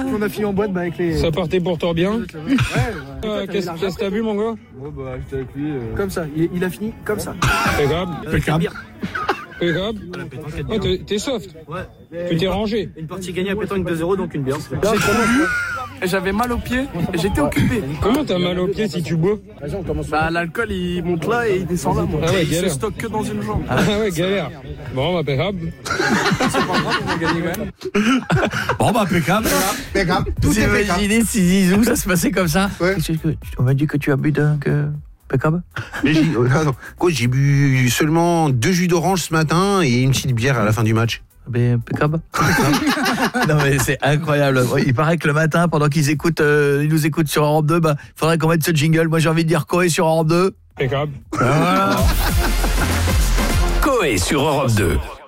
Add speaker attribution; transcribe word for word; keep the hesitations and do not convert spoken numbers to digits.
Speaker 1: On a fini en boîte bah, avec les...
Speaker 2: Ça partait pour toi bien.
Speaker 1: Ouais, ouais.
Speaker 2: Euh, Qu'est-ce que t'as vu, mon gars?
Speaker 1: Bon, bah, j'étais avec lui. Euh... Comme ça, il, il a fini comme ça.
Speaker 2: Impeccable.
Speaker 3: Impeccable.
Speaker 2: Impeccable. Oh, t'es, t'es soft.
Speaker 4: Ouais.
Speaker 2: Tu t'es rangé.
Speaker 4: Une partie gagnée à pétanque deux zéro, donc une bière.
Speaker 1: J'avais mal aux pieds et j'étais occupé.
Speaker 2: Comment t'as mal aux pieds si tu bois?
Speaker 1: Bah, l'alcool il monte là et il descend là. Moi.
Speaker 2: Ah ouais,
Speaker 1: il se
Speaker 2: galère.
Speaker 1: stocke que dans une jambe.
Speaker 2: Ah ouais, galère. Bon, impeccable.
Speaker 1: C'est pas grave, on a gagné quand même.
Speaker 3: Bon, bah, impeccable.
Speaker 5: Impeccable. Tout
Speaker 6: Vous
Speaker 5: est impeccable.
Speaker 6: imaginez si Zizou, ça se passait comme ça?
Speaker 5: Ouais.
Speaker 6: Qu'est-ce que- On m'a dit que tu as bu d'un que... Impeccable.
Speaker 5: Mais j'ai, euh, attends, coach, j'ai bu seulement deux jus d'orange ce matin et une petite bière à la fin du match.
Speaker 6: Ben, impeccable. Non mais c'est incroyable. Il paraît que le matin, pendant qu'ils écoutent, euh, ils nous écoutent sur Europe deux, bah, faudrait qu'on mette ce jingle. Moi j'ai envie de dire Coé sur Europe deux.
Speaker 2: Impeccable.
Speaker 6: Voilà.
Speaker 7: Coé sur Europe deux.